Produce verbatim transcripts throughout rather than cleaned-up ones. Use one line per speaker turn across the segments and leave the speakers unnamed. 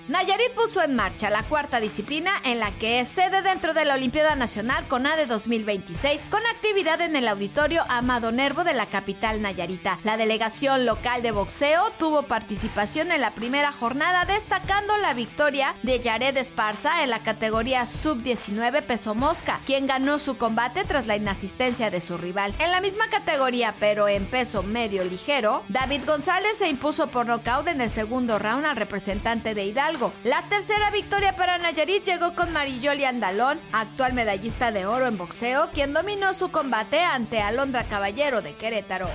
Nayarit puso en marcha la cuarta disciplina en la que es sede dentro de la Olimpiada Nacional CONADE dos mil veintiséis, con actividad en el Auditorio Amado Nervo de la capital nayarita. La delegación local de boxeo tuvo participación en la primera jornada, destacando la victoria de Yared Esparza en la categoría sub diecinueve peso mosca, quien ganó su combate tras la inasistencia de su rival. En la misma categoría, pero en peso medio ligero, David González se impuso por nocaut en el segundo round al representante de Hidalgo. La tercera victoria para Nayarit llegó con Mariyoli Andalón, actual medallista de oro en boxeo, quien dominó su combate ante Alondra Caballero de Querétaro.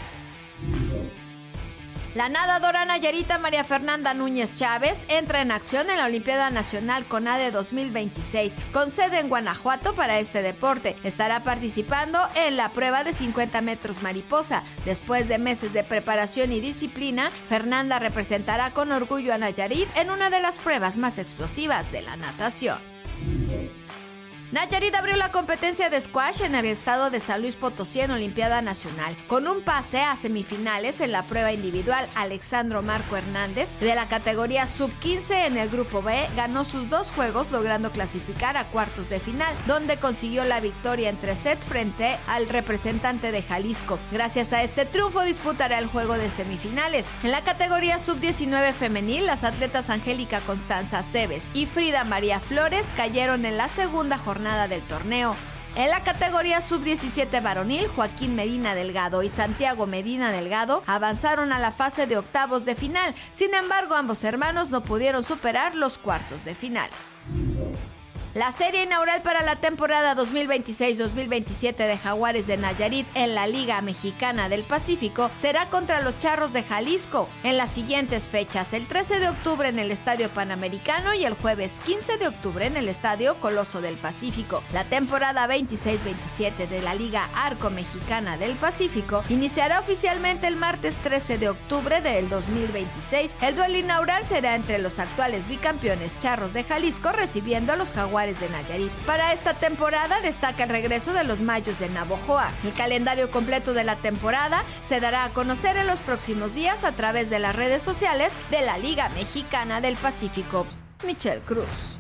La nadadora nayarita María Fernanda Núñez Chávez entra en acción en la Olimpiada Nacional CONADE dos mil veintiséis, con sede en Guanajuato para este deporte. Estará participando en la prueba de cincuenta metros mariposa. Después de meses de preparación y disciplina, Fernanda representará con orgullo a Nayarit en una de las pruebas más explosivas de la natación. Nayarit abrió la competencia de squash en el estado de San Luis Potosí en Olimpiada Nacional. Con un pase a semifinales en la prueba individual, Alexandro Marco Hernández, de la categoría sub quince en el grupo B, ganó sus dos juegos logrando clasificar a cuartos de final, donde consiguió la victoria en tres sets frente al representante de Jalisco. Gracias a este triunfo disputará el juego de semifinales. En la categoría sub diecinueve femenil, las atletas Angélica Constanza Cebes y Frida María Flores cayeron en la segunda jornada del torneo. En la categoría sub diecisiete varonil, Joaquín Medina Delgado y Santiago Medina Delgado avanzaron a la fase de octavos de final. Sin embargo, ambos hermanos no pudieron superar los cuartos de final. La serie inaugural para la temporada dos mil veintiséis dos mil veintisiete de Jaguares de Nayarit en la Liga Mexicana del Pacífico será contra los Charros de Jalisco en las siguientes fechas: el trece de octubre en el Estadio Panamericano y el jueves quince de octubre en el Estadio Coloso del Pacífico. La temporada veintiséis veintisiete de la Liga Arco Mexicana del Pacífico iniciará oficialmente el martes trece de octubre del dos mil veintiséis. El duelo inaugural será entre los actuales bicampeones Charros de Jalisco recibiendo a los Jaguares de Nayarit. Para esta temporada destaca el regreso de los Mayos de Navojoa. El calendario completo de la temporada se dará a conocer en los próximos días a través de las redes sociales de la Liga Mexicana del Pacífico. Michelle Cruz.